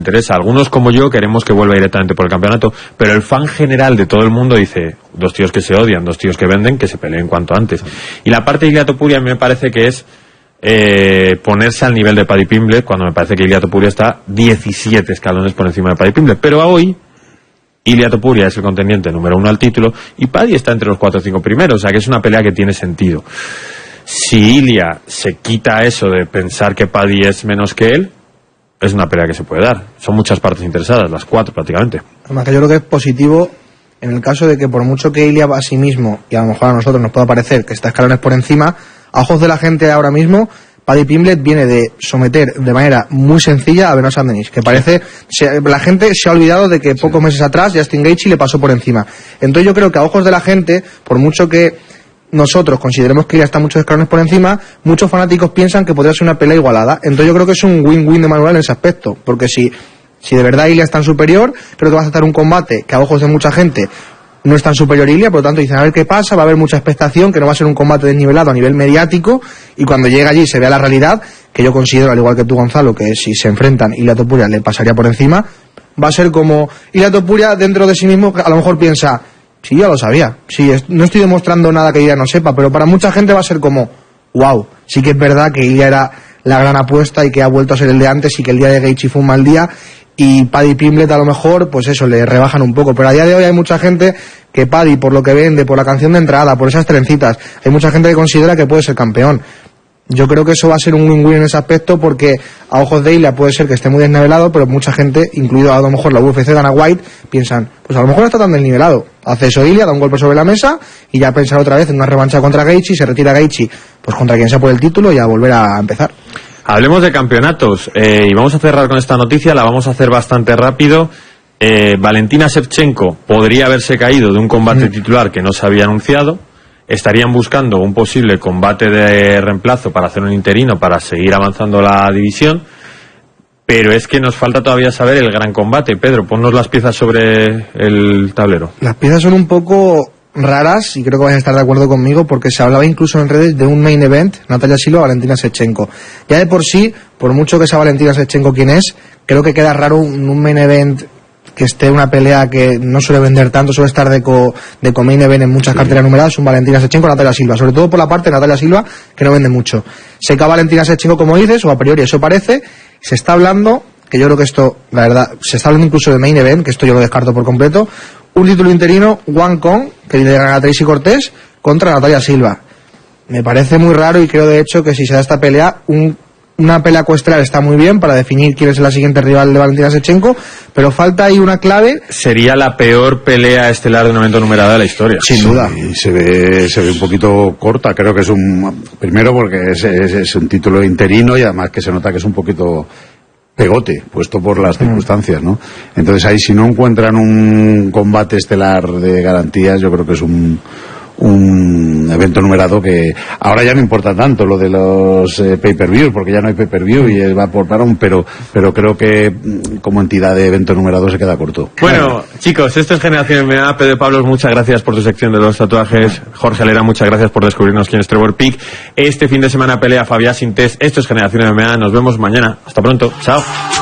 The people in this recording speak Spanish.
interesa. Algunos como yo queremos que vuelva directamente por el campeonato, pero el fan general de todo el mundo dice, dos tíos que se odian, dos tíos que venden, que se peleen cuanto antes. Y la parte de Ilia Topuria me parece que es ponerse al nivel de Paddy Pimblett, cuando me parece que Ilia Topuria está 17 escalones por encima de Paddy Pimblett. Pero hoy Ilia Topuria es el contendiente número 1 al título y Paddy está entre los 4 o 5 primeros, o sea que es una pelea que tiene sentido. Si Ilia se quita eso de pensar que Paddy es menos que él, es una pelea que se puede dar. Son muchas partes interesadas, las 4 prácticamente. Además que yo creo que es positivo en el caso de que por mucho que Ilia va a sí mismo, y a lo mejor a nosotros nos pueda parecer que está escalones por encima, a ojos de la gente ahora mismo, Paddy Pimblett viene de someter de manera muy sencilla a Benoit Saint-Denis, que parece, la gente se ha olvidado de que pocos meses atrás Justin Gaethje le pasó por encima. Entonces yo creo que a ojos de la gente, por mucho que nosotros consideremos que Ilia está muchos escalones por encima, muchos fanáticos piensan que podría ser una pelea igualada. Entonces yo creo que es un win-win de Manuel en ese aspecto, porque si de verdad Ilia es tan superior, creo que va a estar un combate que a ojos de mucha gente no es tan superior Ilia, por lo tanto dicen a ver qué pasa, va a haber mucha expectación, que no va a ser un combate desnivelado a nivel mediático, y cuando llega allí se vea la realidad, que yo considero, al igual que tú, Gonzalo, que si se enfrentan Ilia Topuria le pasaría por encima, va a ser como Ilia Topuria dentro de sí mismo, a lo mejor piensa, sí, ya lo sabía, sí, no estoy demostrando nada que Ilia no sepa, pero para mucha gente va a ser como, wow, sí que es verdad que Ilia era la gran apuesta y que ha vuelto a ser el de antes y que el día de Gaethje fue un mal día, y Paddy Pimblett a lo mejor, pues eso, le rebajan un poco, pero a día de hoy hay mucha gente que Paddy, por lo que vende, por la canción de entrada, por esas trencitas, hay mucha gente que considera que puede ser campeón. Yo creo que eso va a ser un win-win en ese aspecto, porque a ojos de Ilia puede ser que esté muy desnivelado, pero mucha gente, incluido a lo mejor la UFC, Dana White, piensan, pues a lo mejor no está tan desnivelado. Hace eso Ilia, da un golpe sobre la mesa y ya pensar otra vez en una revancha contra Gaethje, se retira Gaethje, pues contra quien sea por el título y a volver a empezar. Hablemos de campeonatos y vamos a cerrar con esta noticia, la vamos a hacer bastante rápido. Valentina Shevchenko podría haberse caído de un combate titular que no se había anunciado. Estarían buscando un posible combate de reemplazo para hacer un interino para seguir avanzando la división, pero es que nos falta todavía saber el gran combate. Pedro, ponnos las piezas sobre el tablero. Las piezas son un poco raras y creo que vais a estar de acuerdo conmigo, porque se hablaba incluso en redes de un main event, Natalia Silva, Valentina Shevchenko. Ya de por sí, por mucho que sea Valentina Shevchenko quien es, creo que queda raro un main event que esté una pelea que no suele vender tanto, suele estar de co-main event en muchas carteras numeradas, un Valentina Shevchenko, Natalia Silva, sobre todo por la parte de Natalia Silva, que no vende mucho. Sé que a Valentina Shevchenko, como dices, o a priori eso parece, se está hablando, que yo creo que esto, la verdad, se está hablando incluso de main event, que esto yo lo descarto por completo, un título interino, Wang Kong, que le gana a Tracy Cortés, contra Natalia Silva. Me parece muy raro y creo de hecho que si se da esta pelea, una pelea coestelar está muy bien para definir quién es la siguiente rival de Valentina Shevchenko, pero falta ahí una clave. Sería la peor pelea estelar de un evento numerado de la historia. Sin duda. Y se ve un poquito corta, creo que es primero porque es un título interino y además que se nota que es un poquito pegote, puesto por las circunstancias, ¿no? Entonces ahí si no encuentran un combate estelar de garantías, yo creo que es un evento numerado que ahora ya no importa tanto lo de los pay-per-view, porque ya no hay pay-per-view y va por parón, pero creo que como entidad de evento numerado se queda corto. Bueno, chicos, esto es Generación MMA. Pedro Pablos, muchas gracias por tu sección de los tatuajes. Jorge Alera, muchas gracias por descubrirnos quién es Trevor Peek. Este fin de semana pelea Fabián Sintés. Esto es Generación MMA. Nos vemos mañana. Hasta pronto. Chao.